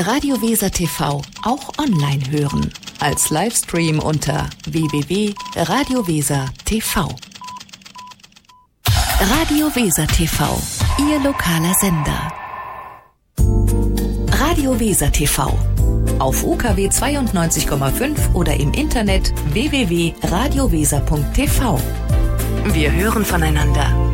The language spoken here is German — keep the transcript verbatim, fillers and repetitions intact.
Radio Weser T V auch online hören. Als Livestream unter w w w punkt radio weser punkt t v. Radio Weser T V, Ihr lokaler Sender. Radio Weser T V. Auf U K W zweiundneunzig Komma fünf oder im Internet w w w punkt radio weser punkt t v. Wir hören voneinander.